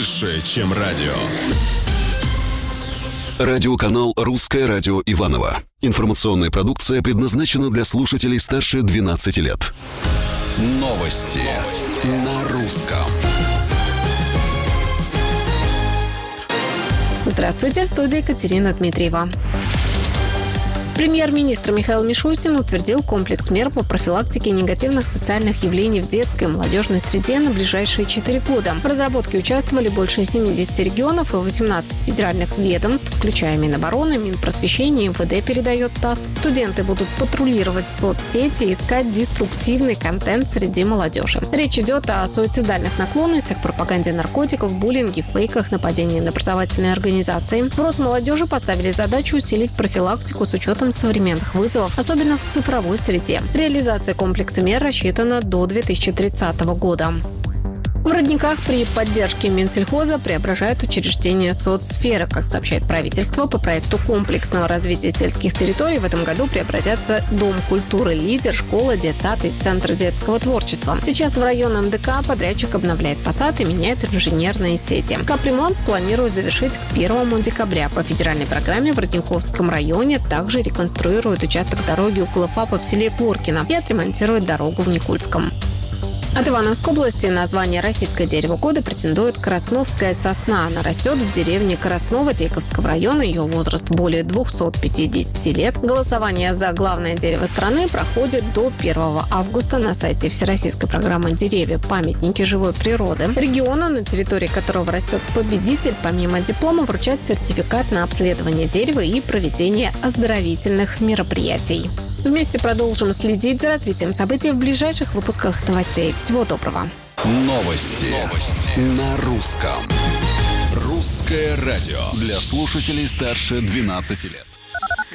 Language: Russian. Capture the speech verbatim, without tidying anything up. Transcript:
больше, чем радио. Радиоканал «Русское радио Иваново». Информационная продукция предназначена для слушателей старше двенадцати лет. Новости на русском. Здравствуйте, в студии Екатерина Дмитриева. Премьер-министр Михаил Мишустин утвердил комплекс мер по профилактике негативных социальных явлений в детской и молодежной среде на ближайшие четыре года. В разработке участвовали больше семидесяти регионов и восемнадцать федеральных ведомств, включая Минобороны, Минпросвещения, МВД, передает ТАСС. Студенты будут патрулировать соцсети и искать деструктивный контент среди молодежи. Речь идет о суицидальных наклонностях, пропаганде наркотиков, буллинге, фейках, нападении на образовательные организации. В Росмолодежи поставили задачу усилить профилактику с учетом современных вызовов, особенно в цифровой среде. Реализация комплекса мер рассчитана до две тысячи тридцатого года. В Родниках при поддержке Минсельхоза преображают учреждения соцсферы. Как сообщает правительство, по проекту комплексного развития сельских территорий в этом году преобразятся Дом культуры «Лидер», школа, детсад и Центр детского творчества. Сейчас в районном ДК подрядчик обновляет фасад и меняет инженерные сети. Капремонт планирует завершить к первому декабря. По федеральной программе в Родниковском районе также реконструируют участок дороги около ФАПа в селе Горкино и отремонтируют дорогу в Никульском. От Ивановской области название «Российское дерево года» претендует красновская сосна. Она растет в деревне Красново Тейковского района. Ее возраст более двухсот пятидесяти лет. Голосование за главное дерево страны проходит до первого августа на сайте Всероссийской программы «Деревья. Памятники живой природы». Региону, на территории которого растет победитель, помимо диплома вручат сертификат на обследование дерева и проведение оздоровительных мероприятий. Вместе продолжим следить за развитием событий в ближайших выпусках новостей. Всего доброго. Новости, Новости. на русском. Русское радио для слушателей старше двенадцати лет.